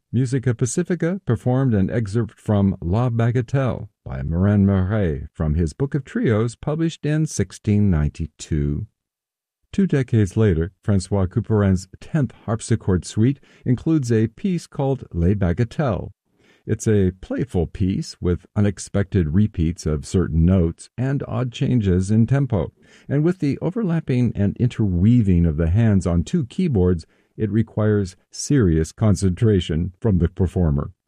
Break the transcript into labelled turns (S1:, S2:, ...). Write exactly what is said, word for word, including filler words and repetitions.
S1: Musica Pacifica performed an excerpt from La Bagatelle by Morin Marais from his book of trios published in sixteen ninety-two. Two decades later, Francois Couperin's tenth harpsichord suite includes a piece called Les Bagatelles. It's a playful piece with unexpected repeats of certain notes and odd changes in tempo, and with the overlapping and interweaving of the hands on two keyboards, it requires serious concentration from the performer.